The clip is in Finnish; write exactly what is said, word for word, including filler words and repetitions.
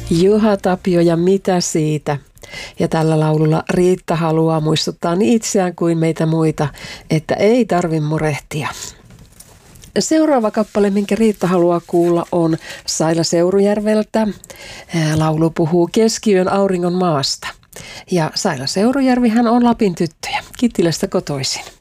Juha Tapio ja mitä siitä? Ja tällä laululla Riitta haluaa muistuttaa niin itseään kuin meitä muita, että ei tarvi murehtia. Seuraava kappale, minkä Riitta haluaa kuulla, on Saila Seurujärveltä. Laulu puhuu keskiyön auringon maasta. Ja Saila Seurujärvihän on Lapin tyttöjä, Kittilästä kotoisin.